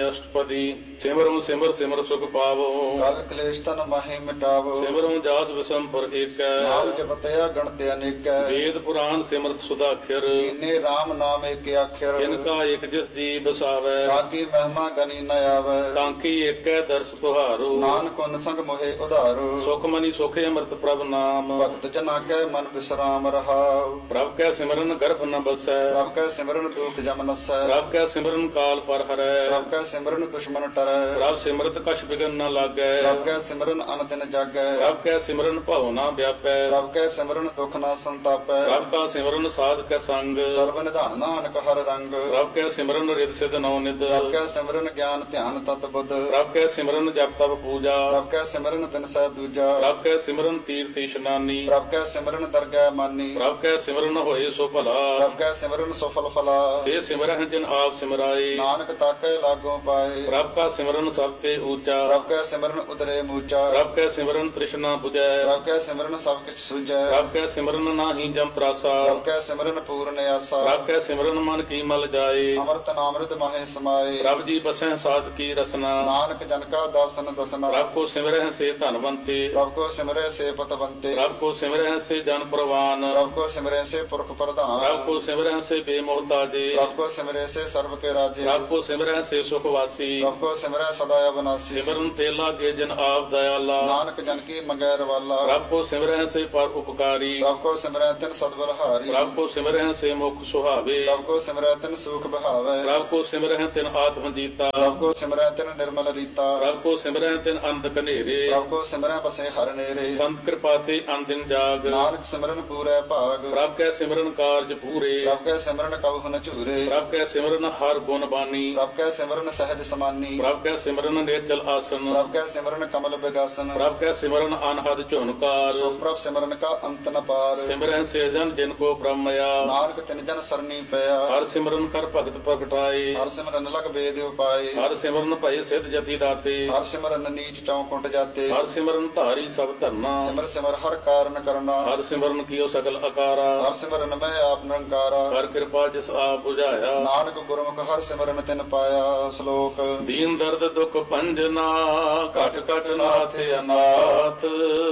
ਅਸ਼ਟਪਦੀ। ਸਿਮਰੁ ਸਿਮਰ ਸਿਮਰ ਸੁਖ ਪਾਵੋ, ਕਲ ਕਲੇਸ਼ ਤਨ ਮਾਹੇ ਮਿਟਾਵੋ। ਸਿਮਰੁ ਜਾਸ ਵਿਸੰਪਰ ਏਕੈ, ਨਾਮ ਜਪਤਿਆ ਗਣਤ ਅਨੇਕੈ। ਵੇਦ ਪੁਰਾਨ ਸਿਮਰਤ ਸੁਦਾਖਰ, ਕੀਨੇ RAM ਨਾਮ ਏਕ ਅੱਖਰ। ਕਿਨਕਾ ਏਕ ਜਿਸ ਜੀ ਬਸਾਵੈ, ਕਾਕੀ ਮਹਿਮਾ ਗਨੀ ਨ ਆਵੈ। ਕਾਂਕੀ ਏਕੈ ਦਰਸ ਤੁਹਾਰੋ, ਨਾਨਕ ਉਨ ਸੰਗ ਮੋਹਿ ਉਧਾਰੋ। ਸੁਖ ਮਨੀ ਸੁਖੇ ਅੰਮ੍ਰਿਤ ਪ੍ਰਭ ਨਾਮ, ਭਗਤ ਜਨਾ ਕੈ ਮਨ ਵਿਸਰਾਮ ਰਹਾਉ। ਪ੍ਰਭ ਕੈ ਸਿਮਰਨ ਗਰਭ ਨ ਬਸੈ, ਪ੍ਰਭ ਕੈ ਸਿਮਰਨ ਦੁਖ ਜਮ ਨਸੈ। ਪ੍ਰਭ ਕੈ ਸਿਮਰਨ ਕਾਲ ਪਰ ਹਰੈ, ਪ੍ਰਭ ਕੈ ਸਿਮਰਨ ਦੁਸ਼ਮਨ ਟਰੈ। ਪ੍ਰਭ ਸਿਮਰਤ ਕਛ ਬਿਗਨ ਨ ਲਾਗੈ, ਪ੍ਰਭ ਕੈ ਸਿਮਰਨ ਅਨ ਦਿਨ ਜਾਗੈ। ਪ੍ਰਭ ਕੈ ਸਿਮਰਨ ਭਉ ਨ ਵਿਆਪੈ, ਪ੍ਰਭ ਕੈ ਸਿਮਰਨ ਦੁਖ ਨਾ ਸੰਤਾਪੈ। ਪ੍ਰਭ ਕਾ ਸਿਮਰਨ ਸਾਧ ਕੈ ਸੰਗ, ਸਰਬ ਨਿਧਾਨ ਨਾਨਕ ਹਰ ਰੰਗ। ਪ੍ਰਭ ਕੈ ਸਿਮਰਨ ਰਿਦ ਸਿਧ ਨਉ ਨਿਦ, ਪ੍ਰਭ ਕੈ ਸਿਮਰਨ ਗਿਆਨ ਧਿਆਨ ਤਤ ਬੁੱਧ। ਪ੍ਰਭ ਕੈ ਸਿਮਰਨ ਜਪ ਤਪ ਪੂਜਾ, ਪ੍ਰਭ ਕੈ ਸਿਮਰਨ ਬਿਨਸੈ ਦੂਜਾ। ਪ੍ਰਭ ਕੈ ਸਿਮਰਨ ਤੀਰਥ ਇਸ਼ਨਾਨੀ, ਪ੍ਰਭ ਕੈ ਸਿਮਰਨ ਦਰਗਹਿ ਮਾਨੀ। ਪ੍ਰਭ ਕੈ ਸਿਮਰਨ ਹੋਏ ਸੋ ਭਲਾ, ਪ੍ਰਭ ਕੈ ਸਿਮਰਨ ਸੁਫਲ ਫਲਾ। ਸੇ ਸਿਮਰਹਿ ਜਿਨ ਆਪ ਸਿਮਰਾਏ, ਨਾਨਕ ਤਾਕੈ ਲਾਗੋ ਪਾਏ। ਪ੍ਰਭ ਕਾ ਸਿਮਰਨ ਸਭ ਤੇ ਊਚਾ, ਪ੍ਰਭ ਕੈ ਸਿਮਰਨ ਉਦਰੇ ਮੂਚਾ। ਪ੍ਰਭ ਕੈ ਸਿਮਰਨ ਤ੍ਰਿਸ਼ਨਾ 부ਜੈ, ਪ੍ਰਭ ਕੈ ਸਿਮਰਨ ਸਭ ਕਿਛ ਸੁਝੈ। ਪ੍ਰਭ ਕੈ ਸਿਮਰਨ ਨਾਹੀ ਜਮ ਤਰਾਸਾ, ਪ੍ਰਭ ਕੈ ਸਿਮਰਨ ਪੂਰਨ ਆਸਾ। ਪ੍ਰਭ ਕੈ ਸਿਮਰਨ ਮਨ ਕੀ ਮਲ ਜਾਏ, ਅੰਮ੍ਰਿਤ ਨਾਮ੍ਰਿਤ ਮਾਹੇ ਸਮਾਏ। ਪ੍ਰਭ ਜੀ ਬਸਹਿ ਸਾਧ ਕੀ ਰਸਨਾ, ਨਾਨਕ ਜਨ ਕਾ ਦਾਸਨ ਦਸਨਾ। ਪ੍ਰਭ ਕੋ ਸਿਮਰਹਿ ਸੇ ਧਨਵੰਤੇ, ਪ੍ਰਭ ਕੋ ਸਿਮਰੈ ਸੇ ਪਤਵੰਤੇ। ਪ੍ਰਭ ਕੋ ਸਿਮਰਹਿ ਸੇ ਜਨ ਪ੍ਰਵਾਨ, ਪ੍ਰਭ ਕੋ ਸਿਮਰੈ ਸੇ ਪੁਰਖ ਪ੍ਰਧਾਨ। ਪ੍ਰਭ ਕੋ ਸਿਮਰਹਿ ਸੇ ਬੇਮੋਹਤਾਜੇ, ਪ੍ਰਭ ਕੋ ਸਿਮਰੈ ਸੇ ਸਰਬ ਕੇ ਰਾਜੇ। ਪ੍ਰਭ ਕੋ ਸਿਮਰਹਿ ਸੇ ਸੁਖ ਵਾਸੀ, ਪ੍ਰਭ ਕੋ ਸਿਮਰੈ ਸਦਾ ਅਬਨਾਸੀ। ਸਿਮਰਨ ਤੇ ਲਾਗੇ ਜਨ ਆਪ ਦਇਆਲਾ, ਨਾਨਕ ਜਨ ਕੀ ਮੰਗੈ ਰਵਾਲਾ। ਪ੍ਰਭ ਕੋ ਸਿਮਰਹਿ ਸੇ ਪਰ ਉਪਕਾਰੀ, ਪ੍ਰਭ ਕੋ ਸਿਮਰੈ ਤਿਨ ਸਦਬਲਹਾਰੀ। ਪ੍ਰਭ ਕੋ ਸਿਮਰਹਿ ਸੇ ਮੁਖ ਸੁਹਾਵੇ, ਪ੍ਰਭ ਕੋ ਸਿਮਰੈ ਤਿਨ ਸੂਖ ਬਹਾਵੈ। ਪ੍ਰਭ ਕੋ ਸਿਮਰਹਿ ਤਿਨ ਆਤਮ ਜੀਤਾ, ਪ੍ਰਭ ਕੋ ਸਿਮਰੈ ਤਿਨ ਨਿਰਮਲ ਰੀਤਾ। ਪ੍ਰਭ ਕੋ ਸਿਮਰਹਿ ਤਿਨ ਅੰਧ ਕਨੇਰੇ, ਪ੍ਰਭ ਕੋ ਸਿਮਰੈ ਬਸੇ ਹਰ ਨੇਰੇ। ਸੰਤ ਕਿਰਪਾ ਤੇ ਅਨਦਿਨ ਜਾਗ, ਨਾਨਕ ਸਿਮਰਨ ਪੂਰੈ ਭਾਗ। ਪ੍ਰਭ ਕੈ ਸਿਮਰਨ ਕਾਰਜ ਪੂਰੇ, ਪ੍ਰਭ ਕੈ ਸਿਮਰਨ ਕਬਹੁ ਨ ਝੂਰੇ। ਪ੍ਰਭ ਕੈ ਸਿਮਰਨ ਹਰ ਗੁਣ ਬਾਨੀ, ਪ੍ਰਭ ਕੈ ਸਿਮਰਨ ਸਹਿਜ ਸਮਾਨੀ। ਪ੍ਰਭ ਕੈ ਸਿਮਰਨ ਨੇਚਲ ਆਸਨ, ਪ੍ਰਭ ਕੈ ਸਿਮਰਨ ਕਮਲ ਬਿਗਾਸਨ। ਪ੍ਰਭ ਕੈ ਸਿਮਰਨ ਅਨਹਦ ਝੁਨਕਾਰ, ਸੋ ਪ੍ਰਭ ਸਿਮਰਨ ਕਾ ਅੰਤ ਨ ਪਾਰ। ਸਿਮਰਨ ਸੇ ਜਨ ਜਿਨ ਕੋ ਬ੍ਰਹਮਇਆ, ਨਾਨਕ ਤਿਨ ਜਨ ਸਰਨੀ ਪਿਆ। ਹਰ ਸਿਮਰਨ ਕਰ ਭਗਤ ਪ੍ਰਗਟਾਏ, ਹਰ ਸਿਮਰਨ ਲਗ ਵੇਦ ਉਪਾਏ। ਹਰ ਸਿਮਰਨ ਭਈ ਸਿਧ ਜਤੀ ਦਾਤੇ, ਹਰ ਸਿਮਰਨ ਨੀਚ ਚੌਂਕੁੰਟ ਜਾਤੇ। ਹਰ ਸਿਮਰਨ ਧਾਰੀ ਸਭ ਧਰਨਾ, ਸਿਮਰ ਸਿਮਰ ਹਰ ਕਾਰਨ ਕਰਨਾ। ਹਰ ਸਿਮਰਨ ਕੀਓ ਸਗਲ ਅਕਾਰਾ, ਹਰ ਸਿਮਰਨ ਮੈਂ ਆਪ ਨਿਰੰਕਾਰਾ। ਹਰ ਕਿਰਪਾ ਜਿਸ ਆਪ 부ਝਾਇਆ, ਨਾਨਕ ਗੁਰਮੁਖ ਹਰ ਸਿਮਰਨ ਤਿਨ ਪਾਇਆ। ਸ਼ਲੋਕ ਦੀਨ ਦਰਦ ਦੁਖ ਭੰਜਨਾ, ਘਟ ਘਟ ਨਾਥ ਅਨਾਥ।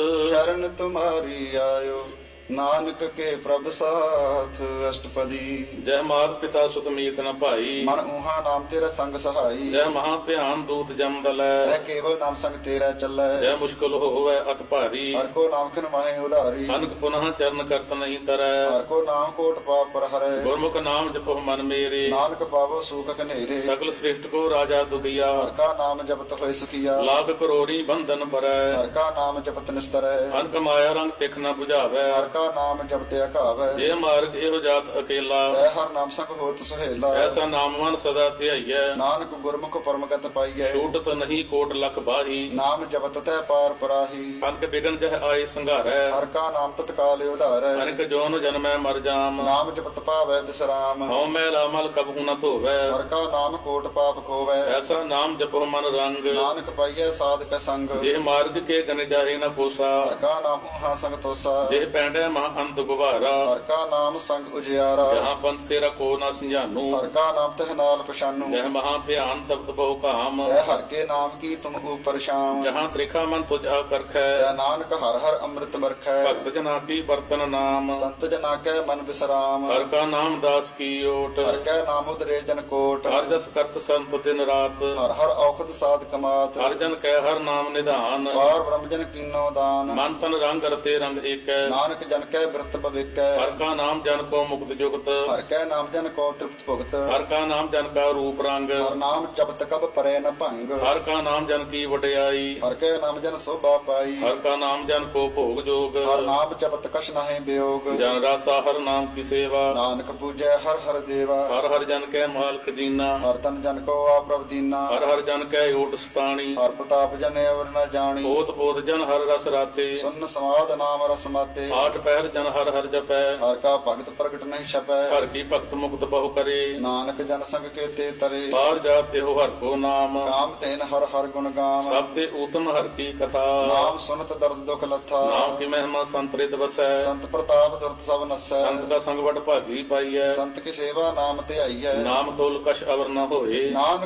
ਸ਼ਰਨ ਤੁਮਾਰੀ ਆਇਓ, ਨਾਨਕ ਕੇ ਪ੍ਰਭ ਸਾਥ। ਅਸ਼ਟਪਦੀ। ਜੈ ਮਾਤ ਪਿਤਾ ਸੁਤ ਮੀਤ ਨ ਭਾਈ, ਮਨ ਊਹਾ ਨਾਮ ਤੇਰਾ ਸੰਗ ਸਹਾਈ। ਜੈ ਮਹਾ ਧਿਆਨ ਦੂਤ ਜਮ ਦਲੈ, ਐ ਕੇਵਲ ਨਾਮ ਸੰਗ ਤੇਰਾ ਚੱਲੈ। ਜੈ ਮੁਸ਼ਕਲ ਹੋਵੈ ਅਤ ਭਾਰੀ, ਹਰ ਕੋ ਨਾਮ ਖਿਨ ਮਾਹੇ ਉਧਾਰੀ। ਅਨਕ ਪੁਨః ਚਰਨ ਕਰਤ ਨਹੀਂ ਤਰੈ, ਹਰ ਕੋ ਨਾਮ ਕੋਟ ਪਾਪ ਪਰ ਹਰੈ। ਗੁਰਮੁਖ ਨਾਮ ਜਪੋ ਮਨ ਮੇਰੇ, ਨਾਨਕ ਪਾਵੋ ਸੂਖ ਘਨੇਰੇ। ਸਗਲ ਸ੍ਰਿਸ਼ਟ ਕੋ ਰਾਜਾ ਦੁਖੀਆ, ਹਰ ਕਾ ਨਾਮ ਜਪਤ ਹੋਇ ਸੁਖੀਆ। ਲਾਖ ਕਰੋੜੀ ਬੰਧਨ ਪਰੈ, ਹਰ ਕਾ ਨਾਮ ਜਪਤ ਨਿਸਤਰੈ। ਅਨਕ ਮਾਇਆ ਰੰਗ ਤਿਖ ਨ 부ਝਾਵੈ। ਹਰ ਕਾ ਨਾਮ ਜਪਤੇ ਅਘਾਵੈ। ਜੇ ਮਾਰਗ ਇਹੋ ਜਾਤ ਅਕੇਲਾ, ਤੈ ਹਰ ਨਾਮ ਸੰਗ ਹੋਤ ਸੁਹੇਲਾ। ਐਸਾ ਨਾਮ ਮਨ ਸਦਾ ਧਿਆਈਐ, ਨਾਨਕ ਗੁਰਮੁਖ ਪਰਮਗਤ ਪਾਈਐ। ਛੂਟਤ ਨਹੀਂ ਕੋਟ ਲਖ ਬਾਹੀ, ਨਾਮ ਜਪਤ ਤੈ ਪਾਰ ਪਰਾਹੀ। ਅਨਕ ਬਿਗਨ ਜਹ ਆਏ ਸੰਘਾਰੈ, ਹਰ ਕਾ ਨਾਮ ਤਤਕਾਲ ਉਧਾਰੈ। ਅਨਕ ਜੋਨ ਜਨਮੈ ਮਰ ਜਾਮ, ਨਾਮ ਜਪਤ ਪਾਵੈ ਬਿਸਰਾਮ। ਹਉ ਮੈਲਾ ਮਲ ਕਬਹੂ ਨ ਧੋਵੈ। ਹਰ ਕਾ ਨਾਮ ਕੋਟ ਪਾਪ ਖੋਵੈ। ਐਸਾ ਨਾਮ ਜਪੋ ਮਨ ਰੰਗ, ਨਾਨਕ ਪਾਈਐ ਸਾਧਕ ਸੰਗ। ਜੇ ਮਾਰਗ ਕੇ ਗਨ ਜਾਹੇ ਨ ਕੋਸਾ, ਹਰ ਕਾ ਨਾਮ ਊਹਾ ਸੰਗ ਤੋਸਾ। ਜੇ ਪੈਂਡੈ ਮਹਾ ਅੰਤ ਗੁਬਾਰਾ, ਹਰ ਕਾ ਨਾਮ ਸੰਗ ਉਜਿਆਰਾ। ਜਹਾਂ ਪੰਥ ਤੇਰਾ ਕੋ ਨ ਸੰਝਾਨੂ, ਹਰ ਕਾ ਨਾਮ ਤਹਿ ਨਾਲ ਪਛਾਨੂ। ਜਹ ਮਹਾ ਭਿਆਨ ਤਪਤ ਬਹੁ ਕਾਮ, ਤੈ ਹਰ ਕੇ ਨਾਮ ਕੀ ਤੁਮ ਉਪਰ ਸ਼ਾਮ। ਜਹਾਂ ਤ੍ਰਿਖਾ ਮਨ ਤੁਝ ਆਕਰਖੈ, ਤੈ ਨਾਨਕ ਹਰ ਹਰ ਅੰਮ੍ਰਿਤ ਵਰਖੈ। ਭਗਤ ਜਨਾ ਕੀ ਬਰਤਨ ਨਾਮ, ਸੰਤ ਜਨਾ ਕੈ ਮਨ ਬਿਸਰਾਮ। ਹਰ ਕਾ ਨਾਮ ਦਾਸ ਕੀ ਓਟ, ਹਰ ਕੈ ਨਾਮ ਉਦਰੇ ਜਨ ਕੋਟ। ਹਰ ਜਸ ਕਰਤ ਸੰਤ ਦਿਨ ਰਾਤ, ਹਰ ਹਰ ਔਖਦ ਸਾਧ ਕਮਾਤ। ਹਰ ਜਨ ਕੈ ਹਰ ਨਾਮ ਨਿਧਾਨ, ਪਾਰ ਬ੍ਰਹਮ ਜਨ ਕੀਨੋ ਦਾਨ। ਮਨ ਤਨ ਰੰਗ ਰਤੇ ਰੰਗ ਏਕੈ, ਨਾਨਕ ਜਨ ਕੈ ਬਿਰਤ ਭਵਿਕੈ। ਹਰ ਕਾ ਨਾਮ ਜਨ ਕੋ ਮੁਕਤ ਜੁਗਤ, ਹਰ ਕੈ ਨਾਮ ਜਨ ਕੋ ਤ੍ਰਿਪਤ ਭੁਗਤ। ਹਰ ਕਾ ਨਾਮ ਜਨ ਕਾ ਰੂਪ ਰੰਗ, ਹਰ ਨਾਮ ਜਪਤ ਕਬ ਪਰੈ ਨ ਭੰਗ। ਹਰ ਕਾ ਨਾਮ ਜਨ ਕੀ ਵਡਿਆਈ, ਹਰ ਕੈ ਨਾਮ ਜਨ ਸੋਭਾ ਪਾਈ। ਹਰ ਕਾ ਨਾਮ ਜਨ ਕੋ ਭੋਗ ਜੋਗ, ਹਰ ਨਾਮ ਜਪਤ ਕਛ ਨਾਹਿ ਬਿਯੋਗ। ਜਨ ਰਾਤਾ ਹਰ ਨਾਮ ਕੀ ਸੇਵਾ, ਨਾਨਕ ਪੂਜੈ ਹਰ ਹਰ ਦੇਵਾ। ਹਰ ਹਰ ਜਨ ਕੈ ਮਾਲਕ ਦੀਨਾ, ਹਰ ਤਨ ਜਨ ਕੋ ਆਪ੍ਰਭ ਦੀਨਾ। ਹਰ ਹਰ ਜਨ ਕੈ ਓਟ ਸਤਾਣੀ, ਹਰ ਪ੍ਰਤਾਪ ਜਨ ਅਵਰ ਨ ਜਾਣੀ। ਪੋਤ ਪੋਤ ਜਨ ਹਰ ਰਸ ਰਾਤੇ, ਸੁਨ ਸਮਾਦ ਨਾਮ ਰਸ ਮਾਤੇ। ਆਠ ਪਹਿਰ ਜਨ ਹਰ ਹਰ ਜਪੈ, ਹਰ ਕਾ ਭਗਤ ਪ੍ਰਗਟ ਨਹੀਂ ਛਪੈ। ਹਰ ਕੀ ਭਗਤ ਮੁਕਤ ਬਹੁ ਕਰੇ, ਨਾਨਕ ਜਨ ਸੰਗ ਕੇਤੇ ਤਰੇ। ਪਾਰ ਜਾਤ ਇਹੋ ਹਰ ਕੋ ਨਾਮ, ਕਾਮ ਤੈਨ ਹਰ ਹਰ ਗੁਣ ਗਾਮ। ਸਭ ਤੇ ਊਤਮ ਹਰ ਕੀ ਕਥਾ, ਨਾਮ ਸੁਨਤ ਦਰਦ ਦੁਖ ਲੱਥਾ। ਨਾਮ ਕੀ ਮਹਿਮਾ ਸੰਤਰਿਤ ਵਸੈ, ਸੰਤ ਪ੍ਰਤਾਪ ਦੁਰਤ ਸਭ ਨਸੈ। ਸੰਤ ਦਾ ਸੰਗ ਵਡ ਭਾਗੀ ਪਾਈਐ, ਸੰਤ ਕੀ ਸੇਵਾ ਨਾਮ ਧਿਆਈਐ। ਨਾਮ ਤੋਲ ਕਛ ਅਵਰ ਨ ਹੋਏ, ਨਾਨਕ ਗੁਰ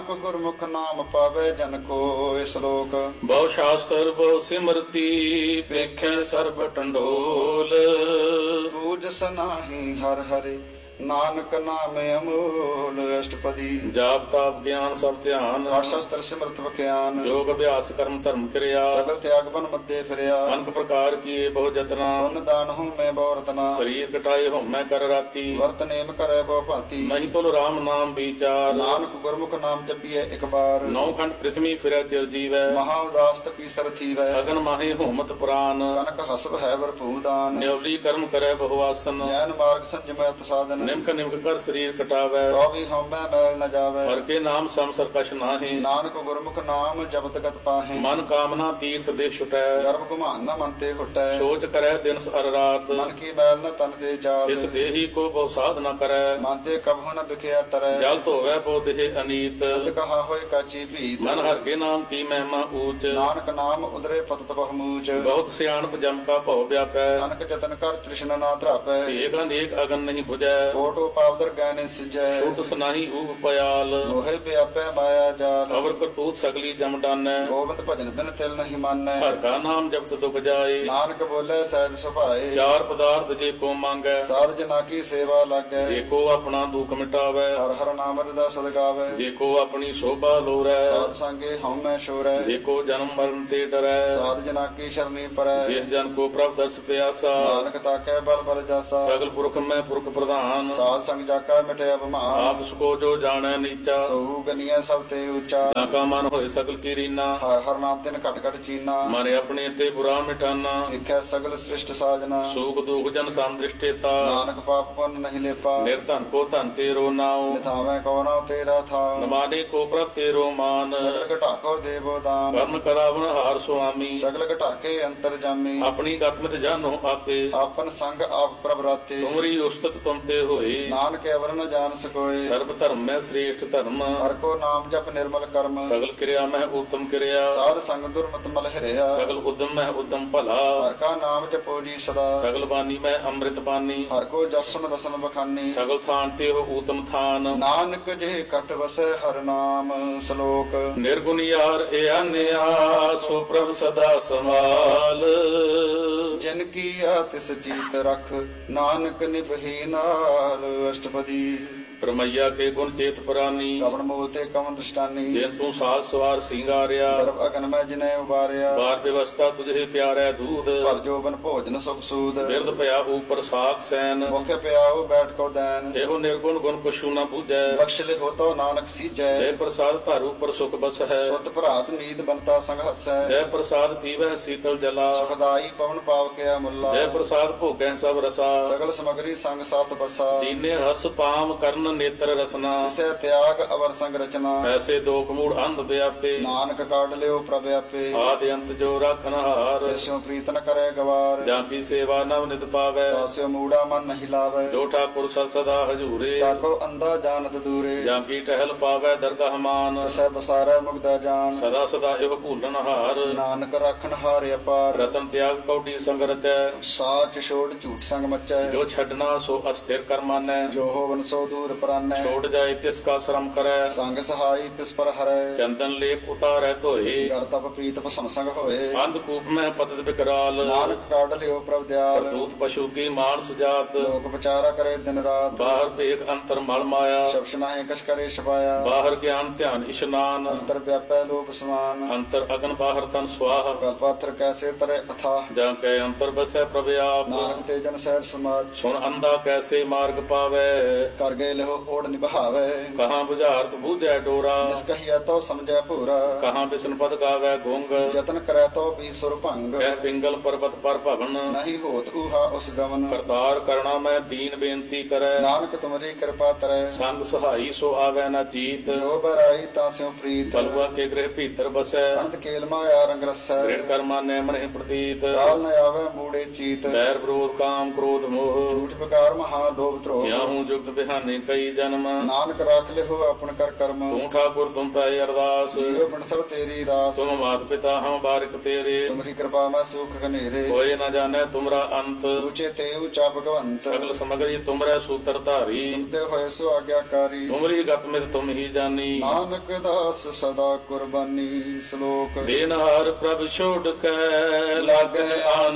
ਗੁਰਮੁਖ ਨਾਮ ਪਾਵੇ ਜਨ ਕੋ। ਇਸ ਲੋਕ ਬਹੁ ਸ਼ਾਸਤਰ ਬਹੁ ਸਿਮਰਤੀ ਵੇਖੇ ਸਰਬ ਟੰਡੋਲ। ਪੂਜਸ ਨਾਹੀ ਹਰ ਹਰਿ ਨਾਨਕ ਨਾਮ ਅਮੋਲ। ਅਸ਼ਟਪਦੀ ਜਾਪ ਤਾਪ ਗਿਆਨ ਸਭ ਧਿਆਨ ਕਾਟ ਸ਼ਸਤਰ ਸਿਮਰਤ ਬਖਿਆਨ। ਜੋਗ ਅਭਿਆਸ ਕਰਮ ਧਰਮ ਕਿਰਿਆ ਸਗਲ ਤਿਆਗ ਬਨ ਮੱਦੇ ਫਿਰਿਆ। ਅਨਕ ਪ੍ਰਕਾਰ ਕੀਏ ਬਹੁ ਜਤਨਾ ਪੁੰਨ ਦਾਨ ਹੂੰ ਮੈਂ ਬਹੁ ਰਤਨਾ। ਸਰੀਰ ਕਟਾਏ ਹਉਮੈ ਕਰ ਰਾਤੀ ਵਰਤ ਨੇਮ ਕਰੈ ਬਹੁ ਭਾਂਤੀ। ਨਹੀਂ ਤੁਲ ਰਾਮ ਨਾਮ ਵਿਚਾਰ ਨਾਨਕ ਗੁਰਮੁਖ ਨਾਮ ਜਪੀਐ ਇੱਕ ਬਾਰ। ਨੌ ਖੰਡ ਪ੍ਰਿਥਵੀ ਫਿਰੈ ਚਿਰ ਜੀਵੈ ਮਹਾ ਉਦਾਸ ਤਪੀ ਸਰ ਥੀਵੈ। ਅਗਨ ਮਾਹੇ ਹੋਮਤ ਪੁਰਾਨ ਕਨਕ ਹਸਬ ਹੈ ਵਰਪੂ ਦਾਨ। ਨਿਵਲੀ ਕਰਮ ਕਰੈ ਬਹੁ ਆਸਨ ਜੈਨ ਮਾਰਗ ਸੰਜਮੈ ਸਾਧਨ। ਨਿਮਕ ਨਿਮਕ ਕਰ ਸਰੀਰ ਕਟਾਵੈ ਤੋ ਵੀ ਹਉਮੈ ਮੈਲ ਨ ਜਾਵੈ। ਹਰ ਕੇ ਨਾਮ ਸੰਸਰ ਕਛ ਨਾਹੀ ਨਾਨਕ ਗੁਰਮੁਖ ਨਾਮ ਜਪਤ ਗਤ ਪਾਹੇ। ਮਨ ਕਾਮਨਾ ਤੀਰਥ ਦੇ ਛੁਟੈ ਗਰਭ ਘੁਮਾਨ ਨ ਮਨ ਤੇ ਹੁਟੈ। ਸੋਚ ਕਰੈ ਦਿਨ ਅਰ ਰਾਤ ਮਨ ਕੀ ਮੈਲ ਨ ਤਨ ਤੇ ਜਾਤ। ਇਸ ਦੇਹੀ ਕੋ ਬਹੁ ਸਾਧ ਨ ਕਰੈ ਮਨ ਤੇ ਕਬਹੁ ਨ ਬਿਖਿਆ ਟਰੈ। ਜਲ ਧੋਵੈ ਬਹੁ ਦੇਹ ਅਨੀਤ ਸ਼ਬਦ ਕਹਾ ਹੋਏ ਕਾਚੀ ਭੀਤ। ਮਨ ਹਰ ਕੇ ਨਾਮ ਕੀ ਮਹਿਮਾ ਊਚ ਨਾਨਕ ਨਾਮ ਉਦਰੇ ਪਤਤ ਬਹੁਮੂਚ। ਬਹੁਤ ਸਿਆਣਪ ਜਮ ਕਾ ਭਉ ਵਿਆਪੈ ਨਾਨਕ ਜਤਨ ਕਰ ਤ੍ਰਿਸ਼ਨਾ ਨਾ ਧਰਾਪੈ। ਏਕ ਅਨੇਕ ਅਗਨ ਨਹੀਂ 부ਜੈ ਕੋਟੋ ਪਾਵਦਰ ਗਾਇਨੇ ਸਿਜੈ। ਛੂਟ ਸੁਨਾਹੀ ਊਪ ਪਿਆਲ ਲੋਹੇ ਵਿਆਪੈ ਮਾਇਆ ਜਾਲ। ਅਵਰ ਕਰਤੂਤ ਸਗਲੀ ਜਮ ਡਾਨੈ ਗੋਬਿੰਦ ਭਜਨ ਬਿਨ ਤਿਲ ਨਹੀਂ ਮਾਨੈ। ਹਰ ਕਾ ਨਾਮ ਜਪਤ ਦੁਖ ਜਾਏ ਨਾਨਕ ਬੋਲੇ ਸਹਿਜ ਸੁਭਾਏ। ਚਾਰ ਪਦਾਰਥ ਜੇ ਕੋ ਮੰਗੈ ਸਾਧ ਜਨਾ ਕੀ ਸੇਵਾ ਲਾਗੈ। ਜੇ ਕੋ ਆਪਣਾ ਦੁਖ ਮਿਟਾਵੈ ਹਰ ਹਰ ਨਾਮ ਰਦਾ ਸਦਗਾਵੈ। ਜੇ ਕੋ ਆਪਣੀ ਸ਼ੋਭਾ ਲੋਰੈ ਸਾਧ ਸੰਗੇ ਹਉਮੈ ਸ਼ੋਰੈ। ਜੇ ਕੋ ਜਨਮ ਮਰਨ ਤੇ ਡਰੈ ਸਾਧ ਜਨਾ ਕੀ ਸ਼ਰਨੀ ਪਰੈ। ਜਿਸ ਜਨ ਕੋ ਪ੍ਰਭ ਦਰਸ ਪਿਆਸਾ ਨਾਨਕ ਤਾਕੈ ਬਲ ਬਲ ਜਾਸਾ। ਸਗਲ ਪੁਰਖ ਮੈਂ ਪੁਰਖ ਪ੍ਰਧਾਨ ਸਾਧ ਸੰਗ ਜਾਕਾ ਮਿਟਿਆ ਬਮਾਨ। ਆਪ ਸਕੋ ਜੋ ਜਾਣੈ ਨੀਚਾ ਸਹੂ ਗਨੀਐ ਸਭ ਤੇ ਉੱਚਾ। ਤਾਂ ਕਾ ਮਨ ਹੋਏ ਸਗਲ ਕੀ ਰੀਨਾ ਹਰ ਹਰ ਨਾਮ ਤਿਨ ਘਟ ਘਟ ਚੀਨਾ। ਮਨ ਆਪਣੇ ਤੇ ਬੁਰਾ ਮਿਟਾਨਾ ਦੇਖੈ ਸਗਲ ਸ੍ਰਿਸ਼ਟ ਸਾਜਨਾ। ਸੂਖ ਦੁਖ ਜਨ ਸਮਦ੍ਰਿਸ਼ਟੇਤਾ ਨਾਨਕ ਪਾਪ ਪੁੰਨ ਨਹੀਂ ਲੇਪਾ। ਨਿਰਧਨ ਕੋ ਧਨ ਤੇਰੋ ਨਾਉ ਨਿਥਾਵੈ ਕੋ ਨਾਉ ਤੇਰਾ ਥਾਉ। ਨਮਾਨੇ ਕੋ ਪ੍ਰਭ ਤੇਰੋ ਮਾਨ ਸਗਲ ਘਟਾਕੋ ਦੇਵੋ ਦਾਨ। ਕਰਨ ਕਰਾਵਨ ਹਾਰ ਸੁਆਮੀ ਸਗਲ ਘਟਾਕੇ ਅੰਤਰ ਜਾਮੀ। ਆਪਣੀ ਗਤਮਿਤ ਜਾਨੋ ਆਪੇ ਆਪਨ ਸੰਗ ਆਪ ਪ੍ਰਭ ਰਾਤੇ। ਤੁਮਰੀ ਉਸਤਤ ਤੁਮ ਤੇ ਹੋਏ ਨਾਨਕ ਅਵਰ ਨ ਜਾਣ ਸਕੋਏ। ਸਰਬ ਧਰਮ ਮੈਂ ਸ੍ਰੇਸ਼ਟ ਧਰਮ ਹਰ ਕੋ ਨਾਮ ਜਪ ਨਿਰਮਲ ਕਰਮ। ਸਗਲ ਕਿਰਿਆ ਮੈਂ ਉਤਮ ਕਿਰਿਆ ਸਾਧ ਸੰਗ ਦੁਰਮਤ ਮਲ ਹਰਿਆ। ਸਗਲ ਉਦਮ ਮੈਂ ਉਦਮ ਭਲਾ ਹਰ ਕਾ ਨਾਮ ਜਪੋ ਜੀ ਸਦਾ। ਸਗਲ ਬਾਣੀ ਮੈਂ ਅੰਮ੍ਰਿਤ ਬਾਣੀ ਹਰ ਕੋ ਜਸਨ ਵਸਨ ਬਖਾਨੀ। ਸਗਲ ਥਾਨ ਤੇ ਹੋ ਊਤਮ ਥਾਨ ਨਾਨਕ ਜੇ ਕਟ ਵਸੈ ਹਰ ਨਾਮ। ਸ਼ਲੋਕ ਨਿਰਗੁਣ ਯਾਰ ਏ ਆਨਿਆ ਸੋ ਪ੍ਰਭ ਸਦਾ ਸੰਭਾਲ ਜਿਨ ਕੀਆ ਤਿਸ ਜੀਤ ਰਖ ਨਾਨਕ ਨਿਭਹੀ ਨਾਲ। ਅਸ਼ਟਪਦੀ ਪਰਮਈਆ ਕੇ ਗੁਣ ਚੇਤ ਪ੍ਰਾਨੀ ਕਵਣ ਮੂਲ ਤੇ ਕਵਣ ਦ੍ਰਿਸ਼ਟਾਨੀ। ਜਿਨ ਤੂੰ ਸਾਜ ਸਵਾਰ ਸਿੰਗਾਰਿਆ ਗਰਭ ਅਗਨ ਮੈਂ ਜਿਨੇ ਉਬਾਰਿਆ। ਬਾਰ ਵਿਵਸਥਾ ਤੁਝੇ ਪਿਆਰੈ ਦੂਧ ਭਰ ਜੋਬਨ ਭੋਜਨ ਸੁਖ ਸੂਦ। ਬਿਰਦ ਭਇਆ ਉਪਰ ਸਾਖ ਸੈਨ ਮੁਖ ਪਿਆਉ ਬੈਠ ਕੋ ਦੈਨ। ਇਹੋ ਨਿਰਗੁਣ ਗੁਣ ਕੁਛੂ ਨ ਬੂਝੈ ਬਖਸ਼ ਲਿਖੋ ਤੋ ਨਾਨਕ ਸੀਜੈ। ਜੈ ਪ੍ਰਸਾਦ ਧਰ ਉਪਰ ਸੁਖ ਬਸ ਹੈ ਸੁਤ ਭਰਾਤ ਨੀਤ ਬੰਤਾ ਸੰਗ ਹਸੈ। ਜੈ ਪ੍ਰਸਾਦ ਪੀਵੈ ਸੀਤਲ ਜਲਾ ਸੁਖਦਾਈ ਪਵਨ ਪਾਵ ਕਿਆ ਮੁੱਲਾ। ਜੈ ਪ੍ਰਸਾਦ ਭੋਗੈ ਸਭ ਰਸਾ ਸਗਲ ਸਮਗਰੀ ਸੰਗ ਸਾਤ ਬਸਾ। ਦੀਨੇ ਰਸ ਪਾਮ ਕਰਨ ਨੇਤਰ ਰਸਨਾ ਤਿਸੈ ਤਿਆਗ ਅਵਰ ਸੰਗ ਰਚਨਾ। ਐਸੇ ਦੋਖ ਮੂੜ ਅੰਧ ਵਿਆਪੇ ਨਾਨਕ ਕਾਢ ਲਿਓ ਪ੍ਰਭ ਆਪੇ। ਆਦਿ ਅੰਤ ਜੋ ਰਾਖਨ ਹਾਰ ਤਿਸਿਓ ਪ੍ਰੀਤ ਨ ਕਰੇ ਗਵਾਰ। ਜਾਂ ਕੀ ਸੇਵਾ ਨਵ ਨਿਤ ਪਾਵੈ ਤਾਸਿਓ ਮੂੜਾ ਮਨ ਨਹੀਂ ਲਾਵੇ। ਜੋ ਠਾਕੁਰ ਸਦ ਸਦਾ ਹਜੂਰੇ ਤਾਕੋ ਅੰਦਾ ਜਾਣਤ ਦੂਰੇ। ਜਾਂ ਕੀ ਟਹਿਲ ਪਾਵੈ ਦਰਗਾਹ ਮਾਨ ਤਿਸੈ ਬਸਾਰੈ ਮੁਗਦਾ ਜਾਨ। ਸਦਾ ਸਦਾ ਇਹੋ ਭੂਲਨ ਹਾਰ ਨਾਨਕ ਰਾਖਣ ਹਾਰ ਅਪਾਰ। ਰਤਨ ਤਿਆਗ ਕੌਡੀ ਸੰਗ ਰਚੈ ਸਾਚ ਛੋੜ ਝੂਠ ਸੰਗ ਮਚੈ। ਜੋ ਛੱਡਣਾ ਸੋ ਅਸਥਿਰ ਕਰ ਮਾਨੈ ਜੋ ਹੋਵਨ ਸੋ ਦੂਰ ਪਰਾਨੈ। ਛੋੜ ਜਾਏ ਤਿਸ ਕਾ ਸ਼ਰਮ ਕਰੈ ਸੰਗ ਸਹਾਈ ਤਿਸ ਪਰ ਹਰੈ। ਚੰਦਨ ਲੇਪ ਉਤਾਰੈ ਧੋਏ ਗਰ ਤਪ ਪ੍ਰੀਤ ਭਸਮ ਸੰਗ ਹੋਏ। ਅੰਧ ਕੂਪ ਮੈਂ ਪਤਿਤ ਬਿਕਰਾਲ ਨਾਨਕ ਕਾਢ ਲਿਓ ਪ੍ਰਭ ਦਿਆਲ। ਕਰਤੂਤ ਪਸ਼ੂ ਕੀ ਮਾਨਸ ਜਾਤ ਲੋਕ ਵਿਚਾਰਾ ਕਰੇ ਦਿਨ ਰਾਤ। ਬਾਹਰ ਭੇਖ ਅੰਤਰ ਮਲ ਮਾਇਆ ਸ਼ਬਸ਼ ਨਾਹੀ ਕਛ ਕਰੇ ਛਪਾਇਆ। ਬਾਹਰ ਗਿਆਨ ਧਿਆਨ ਇਸ਼ਨਾਨ ਅੰਤਰ ਵਿਆਪੈ ਲੋਕ ਸਮਾਨ। ਅੰਤਰ ਅਗਨ ਬਾਹਰ ਤਨ ਸਵਾਹ ਕਲਪਾਤਰ ਕੈਸੇ ਤਰੇ ਅਥਾ। ਜਾਂ ਕੈ ਅੰਤਰ ਬਸੈ ਪ੍ਰਭ ਆਪ ਨਾਨਕ ਤੇ ਜਨ ਸਹਿਰ ਸਮਾਜ। ਸੁਣ ਅੰਧਾ ਕੈਸੇ ਮਾਰਗ ਪਾਵੈ ਕਰ ਗਏ ਲਿਓ ਓੜ ਨਿਭਾਵੇ। ਕਹਾਂ ਬੁਝਾਰਤ ਬੂਝੈ ਡੋਰਾ ਜਿਸ ਕਹੀਐ ਤੋ ਸਮਝੈ ਭੂਰਾ। ਕਹਾਂ ਬਿਸ਼ਨ ਪਦ ਗਾਵੈ ਗੁੰਗ ਯਤਨ ਕਰੈ ਤੋ ਵੀ ਸੁਰ ਭੰਗ। ਕਹਿ ਪਿੰਗਲ ਪਰਬਤ ਪਰ ਭਵਨ ਨਹੀਂ ਹੋਤ ਊਹਾ ਉਸ ਗਮਨ। ਕਰਤਾਰ ਕਰਣਾ ਮੈਂ ਦੀਨ ਬੇਨਤੀ ਕਰੈ ਨਾਨਕ ਤੁਮਰੀ ਕਿਰਪਾ ਤਰੈ। ਸੰਗ ਸਹਾਈ ਸੋ ਆਵੈ ਨਾ ਚੀਤ ਜੋ ਬਰਾਈ ਤਾਂ ਸਿਉ ਪ੍ਰੀਤ। ਬਲਵਾ ਕੇ ਗ੍ਰਹਿ ਭੀਤਰ ਬਸੈ ਅਨੰਦ ਕੇਲ ਮਾਇਆ ਰੰਗ ਰਸੈ। ਦ੍ਰਿੜ ਕਰਮਾ ਨੈ ਮਨਿ ਪ੍ਰਤੀਤ ਕਾਲ ਨ ਆਵੈ ਮੂੜੇ ਚੀਤ। ਬੈਰ ਵਿਰੋਧ ਕਾਮ ਕ੍ਰੋਧ ਮੋਹ ਝੂਠ ਵਿਕਾਰ ਮਹਾ ਲੋਭ ਧਰੋਹ। ਕਿਆ ਹੂੰ ਜੁਗਤ ਬਿਹਾਨੇ ਕਈ ਜਨਮ ਨਾਨਕ ਰਾਖ ਲਿਓ ਆਪਨ ਕਰ ਕਰਮ ਤੂੰ ਠਾਕੁਰ ਤੁਮ ਪੈ ਅਰਦਾਸ ਜੀਵ ਬਣ ਸਭ ਤੇਰੀ ਰਾਸ ਤੁਮ ਮਾਤ ਪਿਤਾ ਹਮ ਬਾਰਿਕ ਤੇਰੇ ਤੁਮਰੀ ਕਿਰਪਾ ਮੈਂ ਸੁਖ ਘਨੇਰੇ ਕੋਈ ਨ ਜਾਣੈ ਤੁਮਰਾ ਅੰਤ ਉੱਚੇ ਤੇ ਉੱਚਾ ਭਗਵੰਤ ਸਗਲ ਸਮਗਰੀ ਤੁਮਰੇ ਸੂਤਰ ਧਾਰੀ ਤੇ ਹੋਏ ਸੋ ਆਗਿਆਕਾਰੀ ਤੁਮਰੀ ਗਤ ਮਿਤ ਤੁਮ ਹੀ ਜਾਨੀ ਨਾਨਕ ਦਾਸ ਸਦਾ ਕੁਰਬਾਨੀ ਸ਼ਲੋਕ ਦੇਨਹਾਰ ਪ੍ਰਭ ਛੋੜ ਕੇ ਲਾਗੇ ਆਨ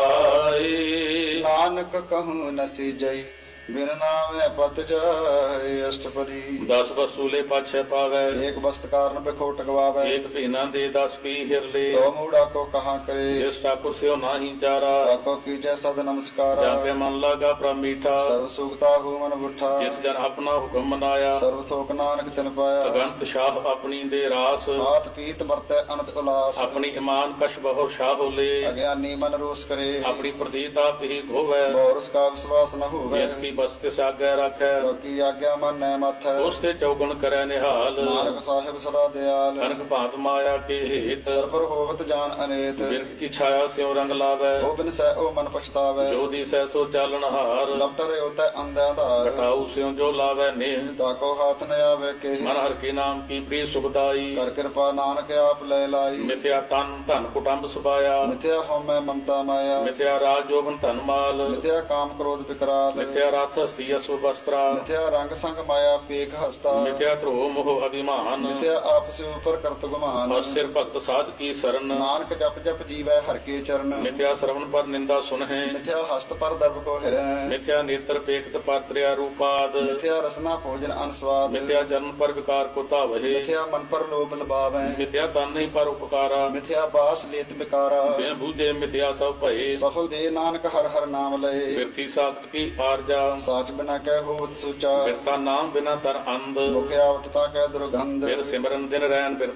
ਸੁਆਈ ਨਾਨਕ ਕਹੂੰ ਨਸੀ ਜਈ ਬਿਨ ਨਾਮੇ ਪਤ ਜਾਏ ਅਸ਼ਟਪਦੀ 10 ਵਸੂਲੇ ਪਾਛੈ ਪਾਵੈ ਏਕ ਬਸਤ ਕਾਰਨ ਬਿਖੋਟ ਗਵਾਵੇ ਏਕ ਭੀਨਾ ਦੇ 10 ਪੀ ਹਿਰਲੇ ਦੋ ਮੂੜਾ ਕੋ ਕਹਾ ਕਰੇ ਜਿਸ ਠਾਕੁਰ ਸਿਓ ਨਾਹੀ ਚਾਰਾ ਤਾਕੋ ਕੀਜੈ ਸਦ ਨਮਸਕਾਰਾ ਜਾਂਤੇ ਮਨ ਲਾਗਾ ਪ੍ਰਭ ਮੀਠਾ ਸਰਬ ਸੁਖਤਾ ਹੂ ਮਨ ਬੁੱਠਾ ਜਿਸ ਜਨ ਆਪਣਾ ਹੁਕਮ ਮਨਾਇਆ ਸਰਬ ਥੋਕ ਨਾਨਕ ਤਿਨ ਪਾਇਆ ਅਗੰਤ ਸ਼ਾਹ ਆਪਣੀ ਦੇ ਰਾਸ ਹਾਥ ਪੀਤ ਵਰਤੈ ਅਨੰਤ ਉਲਾਸ ਆਪਣੀ ਇਮਾਨ ਕਸ਼ ਬਹੁ ਸ਼ਾਹ ਹੋਲੇ ਅਗਿਆਨੀ ਮਨ ਰੋਸ ਕਰੇ ਆਪਣੀ ਪ੍ਰਤੀਤ ਆਪ ਹੀ ਗੋਵੈ ਬੋਰਸ ਕਾ ਵਿਸ਼ਵਾਸ ਨ ਹੋਵੇ ਜਿਸ ਕੀ ਬਸਤਿ ਸਾਗੈ ਰੱਖੈ ਲੋਕੀ ਆਗਿਆ ਮਨ ਨੈ ਮਥੈ ਉਸ ਤੇ ਚੌਗਣ ਕਰੈ ਨਿਹਾਲ ਨਾਨਕ ਸਾਹਿਬ ਸਦਾ ਦਿਆਲ ਕਨਕ ਭਾਂਤ ਮਾਇਆ ਕੇ ਹੇਤ ਸਰਪਰ ਹੋਵਤ ਜਾਨ ਅਨੇਤ ਬਿਰਖ ਕੀ ਛਾਇਆ ਸਿਉ ਰੰਗ ਲਾਵੈ ਉਹ ਬਿਨ ਸਹਿ ਉਹ ਮਨ ਪਛਤਾਵੇ ਜੋ ਦੀਸੈ ਸੋ ਚਾਲਣ ਹਾਰ ਲਪਟਰੇ ਉਤੈ ਅੰਧਿਆ ਧਾਰ ਘਟਾਉ ਸਿਉ ਜੋ ਲਾਵੈ ਨੇਹ ਤਾਕੋ ਹਾਥ ਨ ਆਵੇ ਕੇ ਮਨ ਹਰ ਕੇ ਨਾਮ ਕੀ ਪ੍ਰੀ ਸੁਖਦਾਈ ਕਰ ਕਿਰਪਾ ਨਾਨਕ ਆਪ ਲੈ ਲਾਈ ਮਿਥਿਆ ਤਨ ਧਨ ਕੁਟੰਬ ਸੁਭਾਇਆ ਮਿਥਿਆ ਹਉਮੈ ਮਮਤਾ ਮਾਇਆ ਮਿਥਿਆ ਰਾਜ ਜੋਬਨ ਧਨ ਮਾਲ ਮਿਥਿਆ ਕਾਮ ਕ੍ਰੋਧ ਵਿਕਰਾਲ ਮਿਥਿਆ ਰਥ ਹਸਤੀ ਅਸੁ ਬਸਤਰਾ ਮਿਥਿਆ ਰੰਗ ਸੰਗ ਮਾਇਆ ਪੇਖ ਹਸਤਾ ਮਿਥਿਆ ਧਰੋ ਮੋਹ ਅਭਿਮਾਨ ਮਿਥਿਆ ਆਪਸ ਉਪਰ ਕਰਤ ਗੁਮਾਨ ਔਰ ਸਿਰ ਭਗਤ ਸਾਧ ਕੀ ਸਰਨ ਨਾਨਕ ਜਪ ਜਪ ਜੀਵੈ ਹਰ ਕੇ ਚਰਨ ਮਿਥਿਆ ਸਰਵਨ ਪਰ ਨਿੰਦਾ ਸੁਨਹਿ ਮਿਥਿਆ ਹਸਤ ਪਰ ਦਰਬ ਕੋ ਹਿਰੈ ਮਿਥਿਆ ਨੇਤਰ ਪੇਖਤ ਪਰ ਤ੍ਰਿਆ ਰੂਪਾਦ ਮਿਥਿਆ ਰਸਨਾ ਭੋਜਨ ਅਨਸਵਾਦ ਮਿਥਿਆ ਜਨਮ ਪਰ ਵਿਕਾਰ ਕੋ ਧਾਵਹਿ ਮਿਥਿਆ ਮਨ ਪਰ ਲੋਭ ਲਬਾਵੈ ਮਿਥਿਆ ਤਨ ਨਹੀਂ ਪਰ ਉਪਕਾਰਾ ਮਿਥਿਆ ਬਾਸ ਲੇਤ ਬਿਕਾਰਾ ਬਿਨ ਬੂਝੇ ਮਿਥਿਆ ਸਭ ਭਏ ਸਫਲ ਦੇ ਨਾਨਕ ਹਰ ਹਰ ਨਾਮ ਲਏ ਬਿਰਥੀ ਸਾਖਤ ਕੀ ਆਰਜਾ ਸਾਚ ਬਿਨਾ ਕਹਿ ਹੋਵਤ ਸੂਚਾ ਬਿਰਥਾ ਨਾਮ ਬਿਨਾ ਤਰ ਅੰਧ ਮੁਖ ਆਵਤ ਤਾ ਕਹਿ ਦੁਰਗੰਧ ਬਿਰ ਸਿਮਰਨ ਦਿਨ ਰੈਨ ਬਿਰਥ